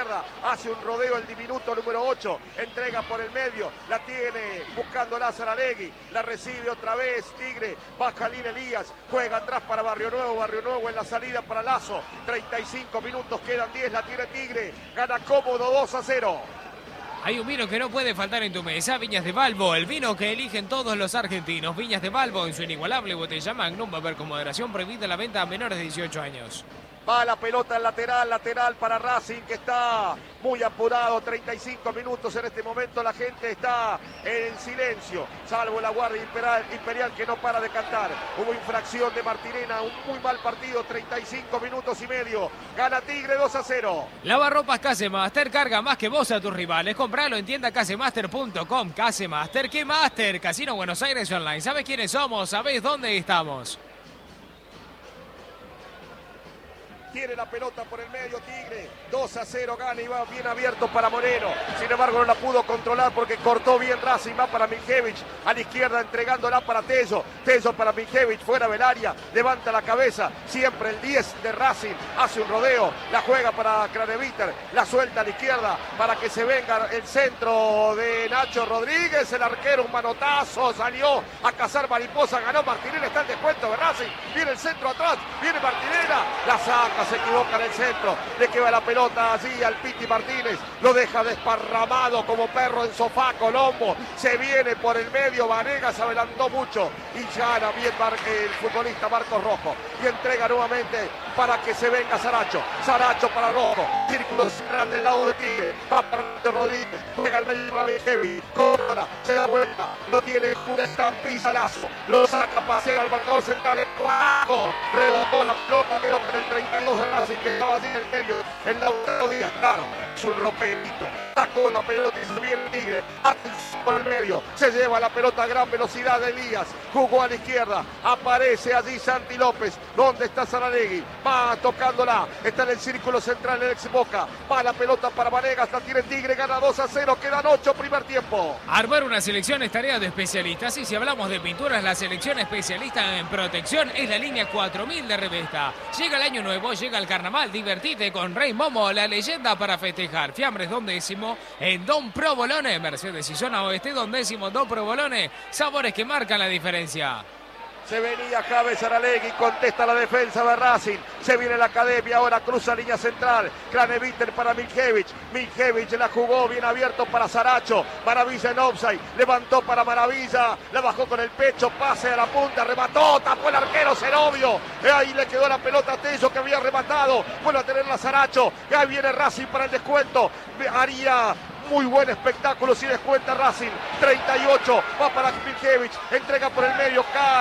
izquierda, hace un rodeo el diminuto número 8, entrega por el medio, la tiene buscando Lázaro Alegui, la recibe otra vez Tigre, baja Lin Elías, juega atrás para Barrio Nuevo en la salida para Lazo, 35 minutos, quedan 10, la tiene Tigre, gana cómodo 2-0. Hay un vino que no puede faltar en tu mesa, Viñas de Balbo, el vino que eligen todos los argentinos. Viñas de Balbo en su inigualable botella Magnum, va a haber con moderación, prohibida la venta a menores de 18 años. Va la pelota en lateral para Racing, que está muy apurado, 35 minutos en este momento, la gente está en silencio, salvo la Guardia Imperial que no para de cantar. Hubo infracción de Martirena, un muy mal partido, 35 minutos y medio, gana Tigre 2-0. Lavarropas Casemaster, carga más que vos a tus rivales, compralo en tienda casemaster.com. Casemaster, ¿qué Master? Casino Buenos Aires Online. ¿Sabés quiénes somos? ¿Sabés dónde estamos? Tiene la pelota por el medio Tigre, 2-0 gana y va bien abierto para Moreno. Sin embargo no la pudo controlar porque cortó bien Racing, va para Miljevich, a la izquierda entregándola para Tello. Tello para Miljevich, fuera del área, levanta la cabeza, siempre el 10 de Racing, hace un rodeo, la juega para Craneviter, la suelta a la izquierda para que se venga el centro de Nacho Rodríguez, el arquero, un manotazo, salió a cazar mariposa, ganó Martinelli, está el descuento de Racing, viene el centro atrás, viene Martinelli, la saca, se equivoca en el centro, le queda la pelota allí al Piti Martínez, lo deja desparramado como perro en sofá, Colombo, se viene por el medio, Vanegas adelantó mucho y gana bien el futbolista Marcos Rojo y entrega nuevamente para que se venga Saracho, Saracho para Rojo, círculo central del lado de Tigre, va para Rodríguez, juega el medio para Heavy, cobra, se da vuelta, lo tiene una estampiza Lazo, lo saca, pasea al marcador central, ¡guau! Rebotó la pelota, quedó con el 32 de Racing que estaba así en el medio, el Lautaro Díaz, claro, es un rompedito, sacó la pelota y se viene Tigre, por el medio, se lleva la pelota a gran velocidad de Elías, jugó a la izquierda, aparece allí Santi López, ¿dónde está Saralegui? Va tocándola, está en el círculo central el ex Boca, va la pelota para Vanegas, la tiene Tigre, gana 2-0, quedan 8 primer tiempo. Armar una selección es tarea de especialistas y si hablamos de pinturas, la selección especialista en protección es la línea 4000 de Revesta. Llega el año nuevo, llega el carnaval, divertite con Rey Momo, la leyenda para festejar. Fiambres Don Décimo en Don Provolone, Mercedes y Zona Oeste, Don Décimo, Don Provolone, sabores que marcan la diferencia. Se venía Javes Saralegui, contesta la defensa de Racing. Se viene la academia, ahora cruza línea central. Craneviter para Miljevich. Miljevich la jugó bien abierto para Saracho. Maravilla en offside. Levantó para Maravilla. La bajó con el pecho. Pase a la punta. Remató. Tapó el arquero Cenobio. Ahí le quedó la pelota a Tello que había rematado. Vuelve a tenerla Saracho. Y ahí viene Racing para el descuento. Haría muy buen espectáculo si descuenta Racing. 38, va para Miljevich, entrega por el medio,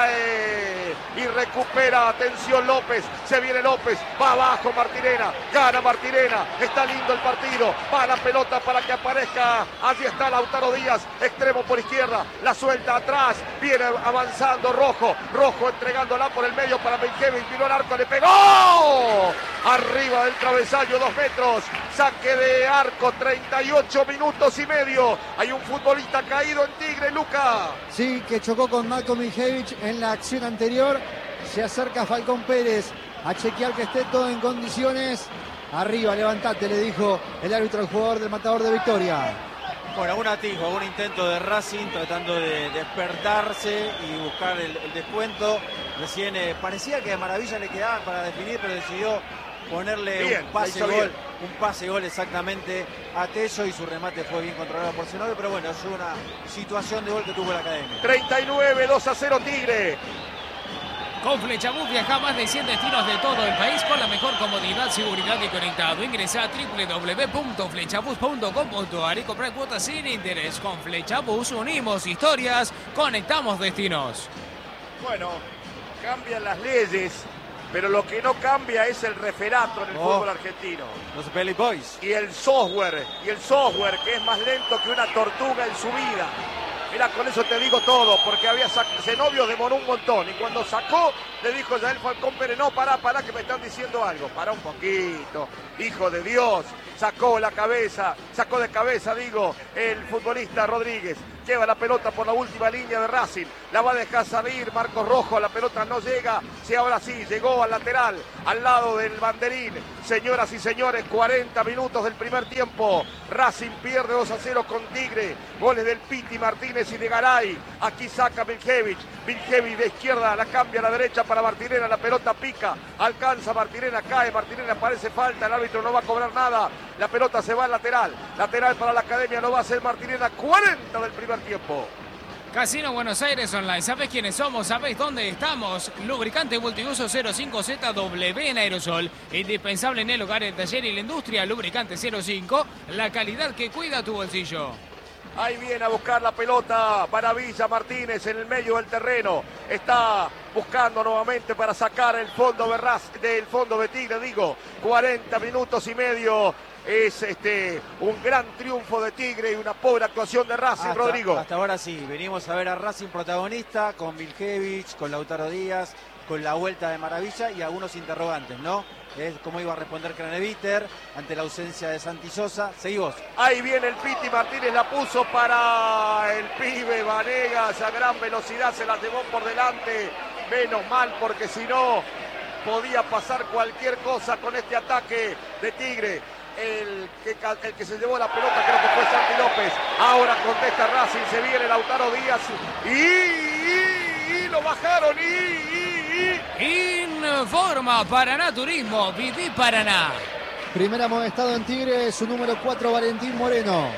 cae y recupera. Atención López, se viene López, va abajo Martirena, gana Martirena, está lindo el partido, va la pelota para que aparezca, allí está Lautaro Díaz, extremo por izquierda, la suelta atrás, viene avanzando Rojo entregándola por el medio para Miljevich, vino al arco, le pegó, arriba del travesaño, 2 metros, saque de arco, 38 minutos y medio. Hay un futbolista caído en Tigre, Luca. Sí, que chocó con Malcolm Miljevich en la acción anterior. Se acerca Falcón Pérez a chequear que esté todo en condiciones. Arriba, levantate, le dijo el árbitro al jugador del Matador de Victoria. Bueno, algún atijo, algún intento de Racing tratando de despertarse y buscar el descuento. Recién parecía que de Maravilla le quedaba para definir, pero decidió ponerle bien, un pase gol exactamente a Tello y su remate fue bien controlado por Zenobio, pero bueno, es una situación de gol que tuvo la academia. 39, 2-0 Tigre. Con Flechabús viaja a más de 100 destinos de todo el país con la mejor comodidad, seguridad y conectado. Ingresa a www.flechabus.com.ar y comprar cuotas sin interés. Con Flechabús unimos historias, conectamos destinos. Bueno, cambian las leyes, pero lo que no cambia es el referato en el fútbol argentino. Los Belly Boys. Y el software que es más lento que una tortuga en su vida. Mira, con eso te digo todo, porque Zenobio demoró un montón y cuando sacó le dijo Yael Falcón Pérez, no, pará, que me están diciendo algo, pará un poquito, hijo de Dios, sacó de cabeza, el futbolista Rodríguez, Queda la pelota por la última línea de Racing. La va a dejar salir Marcos Rojo. La pelota no llega. Sí, ahora sí, llegó al lateral, al lado del banderín. Señoras y señores, 40 minutos del primer tiempo. Racing pierde 2-0 con Tigre. Goles del Piti Martínez y de Garay. Aquí saca Miljevic. Miljevic de izquierda, la cambia a la derecha para Martinena. La pelota pica. Alcanza Martinena, cae. Martinena, parece falta. El árbitro no va a cobrar nada. La pelota se va al lateral. Lateral para la Academia, lo va a hacer Martinena. 40 del primer tiempo. Casino Buenos Aires Online. ¿Sabés quiénes somos? ¿Sabés dónde estamos? Lubricante multiuso 05ZW en aerosol. Indispensable en el hogar, el taller y la industria. Lubricante 05. La calidad que cuida tu bolsillo. Ahí viene a buscar la pelota Maravilla Martínez en el medio del terreno. Está buscando nuevamente para sacar el fondo del fondo de Tigre, digo. 40 minutos y medio. Es un gran triunfo de Tigre y una pobre actuación de Racing, Rodrigo. Hasta ahora sí, venimos a ver a Racing protagonista con Miljevic, con Lautaro Díaz, con la vuelta de Maravilla y algunos interrogantes, ¿no? Es cómo iba a responder Craneviter ante la ausencia de Santi Sosa. Seguimos. Ahí viene el Piti Martínez, la puso para el pibe Vanegas a gran velocidad, se la llevó por delante. Menos mal, porque si no podía pasar cualquier cosa con este ataque de Tigre. El que se llevó la pelota creo que fue Santi López. Ahora contesta Racing, se viene Lautaro Díaz y lo bajaron Informa Paraná Turismo, viví Paraná. Primer amonestado en Tigre, su número 4, Valentín Moreno.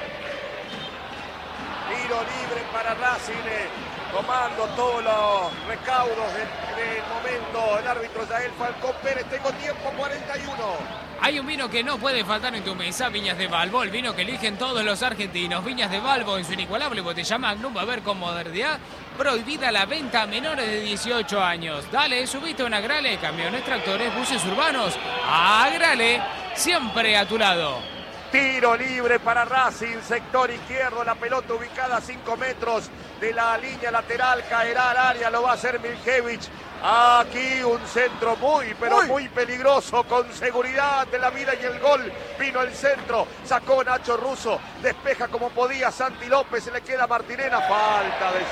Tiro libre para Racing, tomando todos los recaudos del momento. El árbitro Yael Falcón Pérez. Tengo tiempo, 41. Hay un vino que no puede faltar en tu mesa, Viñas de Balbo, el vino que eligen todos los argentinos. Viñas de Balbo en su inigualable botella Magnum, va a ver con modernidad. Prohibida la venta a menores de 18 años. Dale, subiste a una Agrale, camiones, tractores, buses urbanos. Agrale, siempre a tu lado. Tiro libre para Racing, sector izquierdo, la pelota ubicada a 5 metros de la línea lateral, caerá al área, lo va a hacer Miljevic. Aquí un centro muy peligroso, con seguridad de la vida y el gol. Vino el centro, sacó Nacho Russo, despeja como podía Santi López, se le queda Martinena. Falta de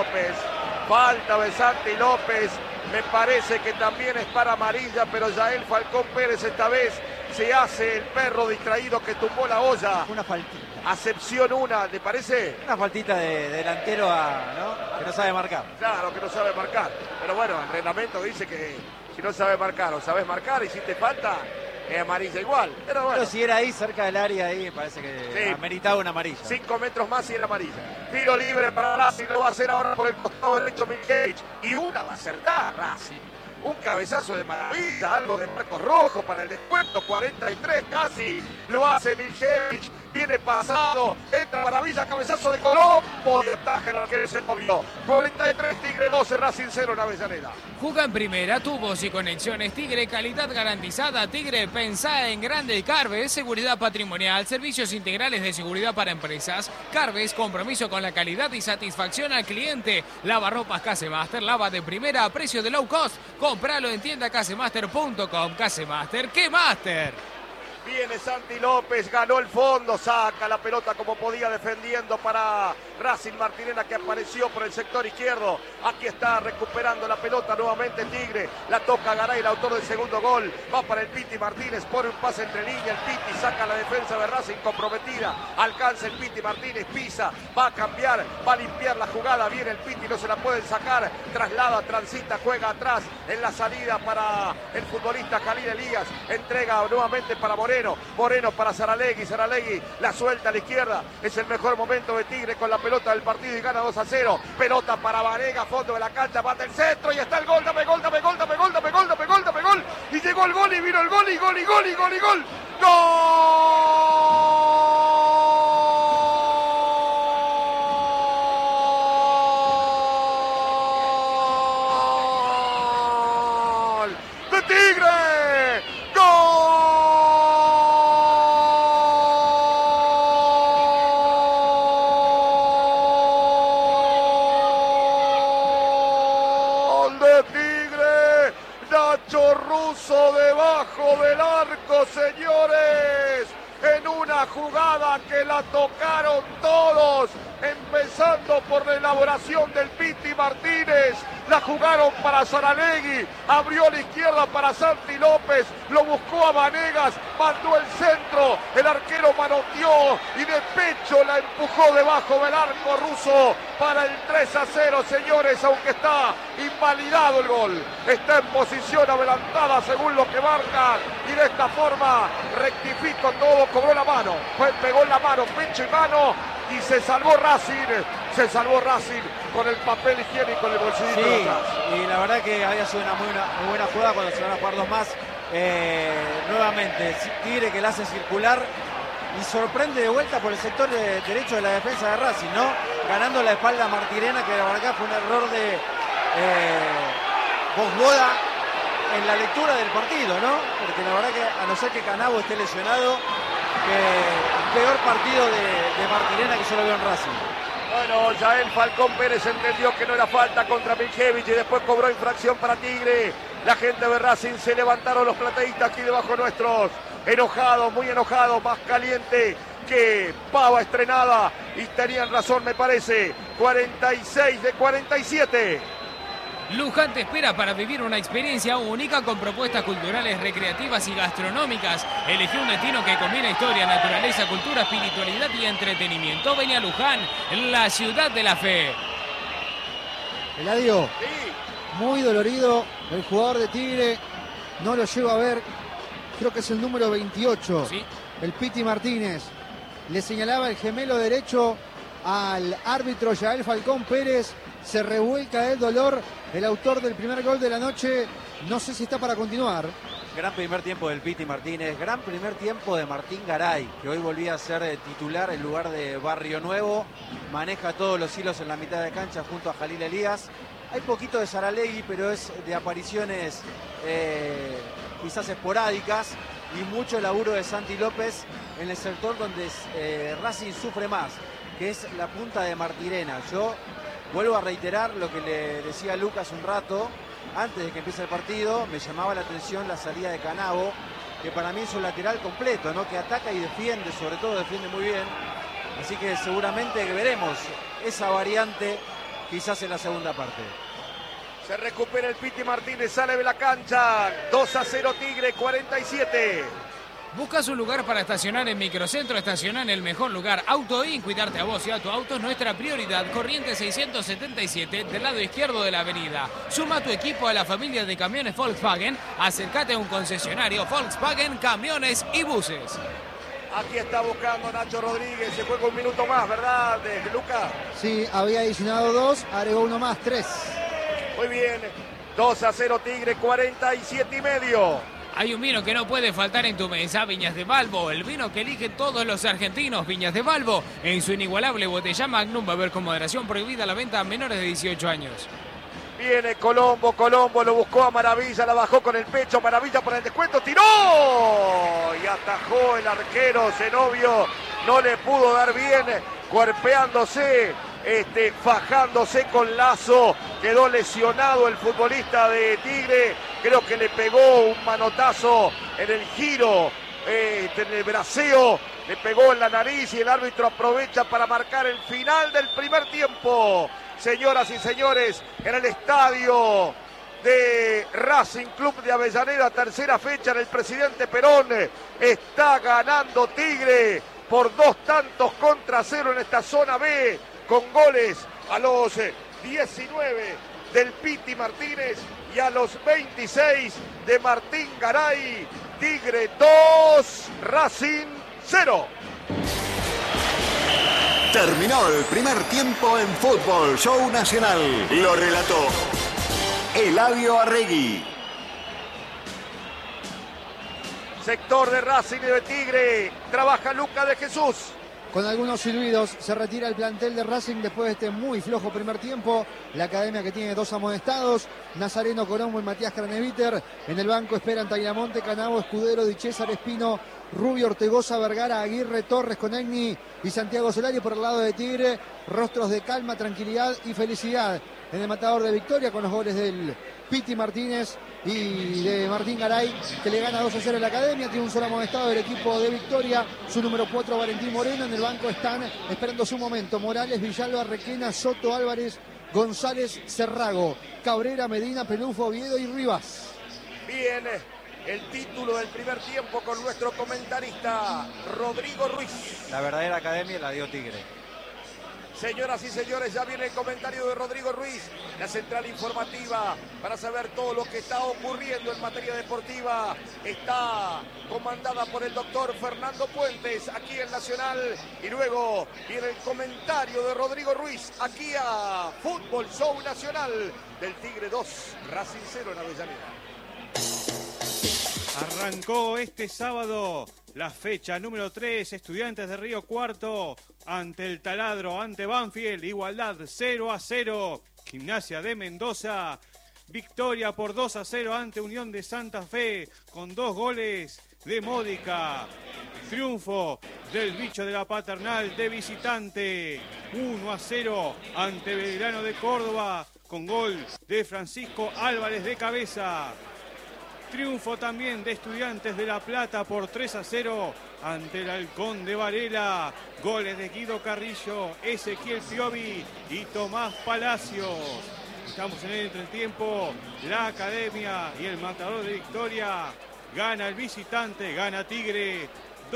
Santi López. Me parece que también es para amarilla, pero Yael Falcón Pérez esta vez se hace el perro distraído que tumbó la olla. Una faltita. Acepción una, ¿te parece? Una faltita de delantero ¿no? Que no sabe marcar. Claro, que no sabe marcar. Pero bueno, el reglamento dice que si no sabe marcar o sabes marcar, hiciste falta, es amarilla igual. Pero bueno. Pero si era ahí, cerca del área, ahí me parece que ameritaba una amarilla. 5 metros más y era amarilla. Tiro libre para Racing, lo va a hacer ahora por el costado derecho Miljevic. Y una va a acertar Racing. Un cabezazo de Maravilla, algo de Marcos Rojo para el descuento, 43 casi. Lo hace Miljevic, viene pasado, entra Maravilla, cabezazo de Colombo, y ataja el arquero, se movió. 43 Tigre 12, Racing 0 en Avellaneda. Juga en primera, tubos y conexiones Tigre, calidad garantizada. Tigre, pensá en grande. Carves, seguridad patrimonial, servicios integrales de seguridad para empresas. Carves, compromiso con la calidad y satisfacción al cliente. Lavarropas Casemaster, lava de primera a precio de low cost. Compralo en tienda casemaster.com. Casemaster, ¡qué master! Viene Santi López, ganó el fondo, saca la pelota como podía defendiendo para Racing. Martinena, que apareció por el sector izquierdo. Aquí está recuperando la pelota nuevamente Tigre. La toca Garay, el autor del segundo gol. Va para el Piti Martínez, pone un pase entre línea. El Piti saca la defensa de Racing comprometida. Alcanza el Piti Martínez, pisa, va a cambiar, va a limpiar la jugada. Viene el Piti, no se la pueden sacar. Traslada, transita, juega atrás en la salida para el futbolista Jalil Elías. Entrega nuevamente para Moreno. Moreno para Saralegui, Saralegui la suelta a la izquierda, es el mejor momento de Tigre con la pelota del partido y gana 2-0, pelota para Vanega, fondo de la cancha, bate el centro y está el gol, dame gol, y llegó el gol y vino el gol y gol, ¡gol! ¡De Tigre! ¡Gol! Nacho Russo debajo del arco, señores, en una una jugada que la tocaron todos, empezando por la elaboración del Piti Martínez. La jugaron para Saralegui, abrió a la izquierda para Santi López, lo buscó a Vanegas, mandó el centro, el arquero manoteó y de pecho la empujó debajo del arco ruso para el 3-0, señores, aunque está invalidado el gol. Está en posición adelantada según lo que marcan y de esta forma rectificó todo, cobró la mano, pegó en la mano, pecho y mano y se salvó Racing. Se salvó Racing con el papel higiénico en el bolsillo. Sí, y la verdad que había sido una muy buena jugada cuando se van a jugar dos más. Nuevamente, Tigre que la hace circular y sorprende de vuelta por el sector derecho de la defensa de Racing, ¿no? Ganando la espalda a Martirena, que la verdad fue un error de Bosboda en la lectura del partido, ¿no? Porque la verdad que a no ser que Canavo esté lesionado, el peor partido de Martirena que yo lo veo en Racing. Bueno, ya el Falcón Pérez entendió que no era falta contra Miljevic y después cobró infracción para Tigre. La gente de Racing se levantaron los plateístas aquí debajo nuestros. Enojados, muy enojados, más caliente que pava estrenada. Y tenían razón, me parece. 46 de 47. Luján te espera para vivir una experiencia única con propuestas culturales, recreativas y gastronómicas. Elegí un destino que combina historia, naturaleza, cultura, espiritualidad y entretenimiento. Ven a Luján, la ciudad de la fe. Eladio, Sí. muy dolorido el jugador de Tigre. No lo llego a ver. Creo que es el número 28. Sí. El Piti Martínez. Le señalaba el gemelo derecho al árbitro Yael Falcón Pérez. Se revuelca del dolor el autor del primer gol de la noche. No sé si está para continuar. Gran primer tiempo del Piti Martínez, gran primer tiempo de Martín Garay, que hoy volvía a ser titular en lugar de Barrio Nuevo. Maneja todos los hilos en la mitad de cancha junto a Jalil Elías. Hay poquito de Saralegui, pero es de apariciones quizás esporádicas, y mucho laburo de Santi López en el sector donde Racing sufre más, que es la punta de Martirena. Yo vuelvo a reiterar lo que le decía a Lucas un rato, antes de que empiece el partido. Me llamaba la atención la salida de Canavo, que para mí es un lateral completo, ¿no? Que ataca y defiende, sobre todo defiende muy bien. Así que seguramente veremos esa variante quizás en la segunda parte. Se recupera el Piti Martínez, sale de la cancha. 2-0 Tigre, 47. ¿Buscas un lugar para estacionar en Microcentro? Estaciona en el mejor lugar. AutoIn, cuidarte a vos y a tu auto es nuestra prioridad. Corriente 677, del lado izquierdo de la avenida. Suma tu equipo a la familia de camiones Volkswagen. Acércate a un concesionario Volkswagen, camiones y buses. Aquí está buscando Nacho Rodríguez. Se juega un minuto más, ¿verdad, Lucas? Sí, había adicionado 2, agregó uno más, 3. Muy bien. 2-0 Tigre, 47,5. Hay un vino que no puede faltar en tu mesa, Viñas de Balbo, el vino que eligen todos los argentinos. Viñas de Balbo, en su inigualable botella Magnum, beber con moderación, prohibida la venta a menores de 18 años. Viene Colombo, lo buscó a Maravilla, la bajó con el pecho, Maravilla por el descuento, tiró y atajó el arquero Zenobio, no le pudo dar bien, cuerpeándose, fajándose con Lazo, quedó lesionado el futbolista de Tigre, creo que le pegó un manotazo en el giro, en el braceo, le pegó en la nariz y el árbitro aprovecha para marcar el final del primer tiempo. Señoras y señores, en el estadio de Racing Club de Avellaneda, tercera fecha en el Presidente Perón, está ganando Tigre por 2-0 en esta zona B, con goles a los 19 del Piti Martínez y a los 26 de Martín Garay. Tigre 2, Racing 0. Terminó el primer tiempo en Fútbol Show Nacional. Lo relató Eladio Arregui. Sector de Racing y de Tigre. Trabaja Lucas de Jesús. Con algunos silbidos se retira el plantel de Racing después de este muy flojo primer tiempo. La academia que tiene 2 amonestados, Nazareno Colombo y Matías Craneviter. En el banco esperan Tagliamonte, Canavo, Escudero, Di César, Espino, Rubio, Ortegoza, Vergara, Aguirre, Torres, Conegni y Santiago Solari. Por el lado de Tigre, rostros de calma, tranquilidad y felicidad en el matador de Victoria, con los goles del Piti Martínez y de Martín Garay, que le gana 2-0 en la Academia. Tiene un solo amonestado del equipo de Victoria, su número 4 Valentín Moreno. En el banco están esperando su momento Morales, Villalba, Requena, Soto, Álvarez, González, Cerrago, Cabrera, Medina, Pelufo, Oviedo y Rivas. Bien, el título del primer tiempo con nuestro comentarista Rodrigo Ruiz. La verdadera academia la dio Tigre. Señoras y señores, ya viene el comentario de Rodrigo Ruiz, la central informativa para saber todo lo que está ocurriendo en materia deportiva. Está comandada por el doctor Fernando Puentes aquí en Nacional. Y luego viene el comentario de Rodrigo Ruiz aquí a Fútbol Show Nacional del Tigre 2, Racing 0 en Avellaneda. Arrancó este sábado la fecha número 3, Estudiantes de Río Cuarto ante el Taladro, ante Banfield, igualdad 0-0, Gimnasia de Mendoza, victoria por 2-0 ante Unión de Santa Fe con 2 goles de Módica, triunfo del bicho de la Paternal de visitante, 1-0 ante Belgrano de Córdoba con gol de Francisco Álvarez de cabeza. Triunfo también de Estudiantes de La Plata por 3-0 ante el Halcón de Varela. Goles de Guido Carrillo, Ezequiel Piovi y Tomás Palacios. Estamos en el entretiempo. La Academia y el Matador de Victoria. Gana el visitante, gana Tigre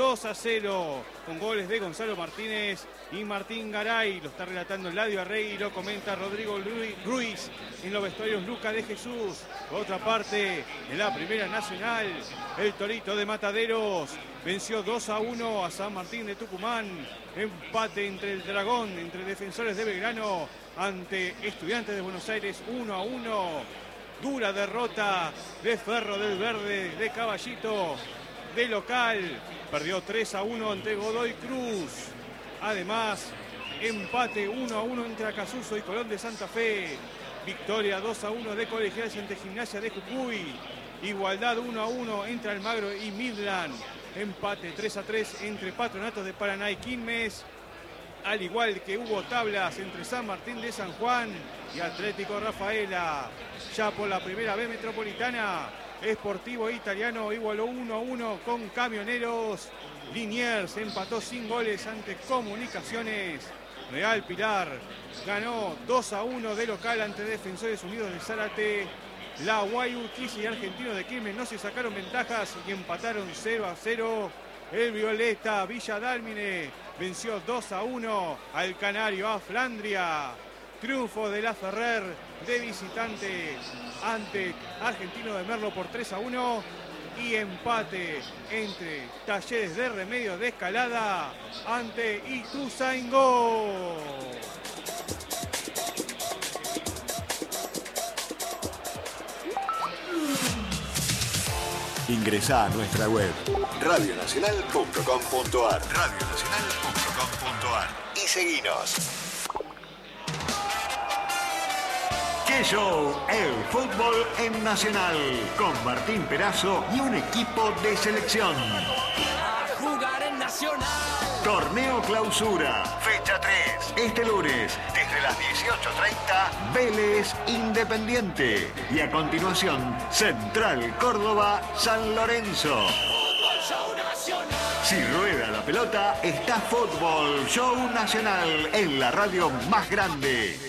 2-0 con goles de Gonzalo Martínez y Martín Garay. Lo está relatando Eladio Arregui y lo comenta Rodrigo Ruiz. En los vestuarios Luca de Jesús. Por otra parte, en la Primera Nacional, el Torito de Mataderos venció 2-1 a San Martín de Tucumán. Empate entre el Dragón, entre Defensores de Belgrano ante Estudiantes de Buenos Aires 1-1. Dura derrota de Ferro del Verde de Caballito de local. Perdió 3-1 ante Godoy Cruz. Además, empate 1-1 entre Acasuso y Colón de Santa Fe. Victoria 2-1 de Colegiales ante Gimnasia de Jujuy. Igualdad 1-1 entre Almagro y Midland. Empate 3-3 entre Patronatos de Paraná y Quilmes. Al igual que hubo tablas entre San Martín de San Juan y Atlético Rafaela. Ya por la primera B metropolitana, Sportivo Italiano igualó 1-1 con Camioneros. Liniers empató sin goles ante Comunicaciones. Real Pilar ganó 2-1 de local ante Defensores Unidos de Zárate. La Guayurquiza y Argentino de Quilmes no se sacaron ventajas y empataron 0-0. El Violeta Villa Dálmine venció 2-1 al Canario a Flandria. Triunfo de la Ferrer de visitante ante Argentino de Merlo por 3-1. Y empate entre Talleres de Remedios de Escalada ante Ituzaingó. Ingresá a nuestra web radionacional.com.ar y seguinos. ¡Qué show! El fútbol en Nacional, con Martín Perazo y un equipo de selección. A jugar en Nacional. Torneo Clausura, fecha 3, este lunes, desde las 18:30, Vélez Independiente. Y a continuación, Central Córdoba San Lorenzo. Si rueda la pelota, está Fútbol Show Nacional en la radio más grande.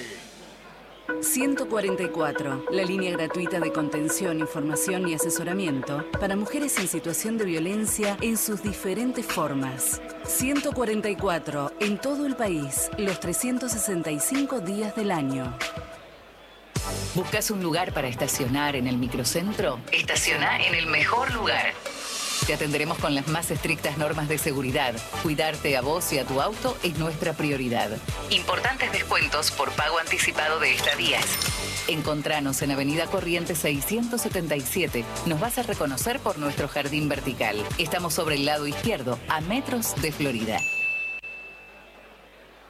144, la línea gratuita de contención, información y asesoramiento para mujeres en situación de violencia en sus diferentes formas. 144, en todo el país, los 365 días del año. ¿Buscas un lugar para estacionar en el microcentro? Estaciona en el mejor lugar. Te atenderemos con las más estrictas normas de seguridad. Cuidarte a vos y a tu auto es nuestra prioridad. Importantes descuentos por pago anticipado de estadías. Encontranos en Avenida Corrientes 677. Nos vas a reconocer por nuestro jardín vertical. Estamos sobre el lado izquierdo, a metros de Florida.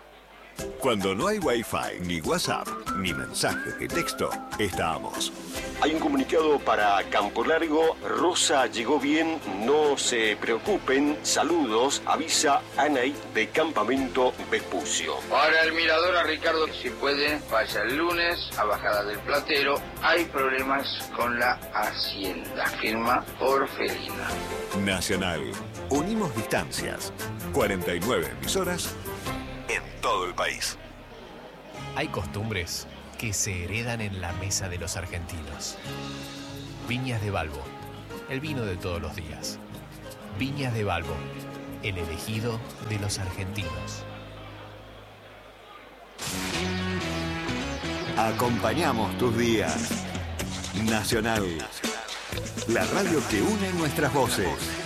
Cuando no hay Wi-Fi, ni WhatsApp, ni mensajes de texto, estamos. Hay un comunicado para Campo Largo. Rosa llegó bien, no se preocupen. Saludos, avisa Anaí de Campamento Vespucio. Para el mirador a Ricardo, si puede, vaya el lunes a Bajada del Platero. Hay problemas con la Hacienda. Firma Orfelina. Nacional. Unimos distancias. 49 emisoras en todo el país. Hay costumbres que se heredan en la mesa de los argentinos. Viñas de Balbo, el vino de todos los días. Viñas de Balbo, el elegido de los argentinos. Acompañamos tus días. Nacional. La radio que une nuestras voces.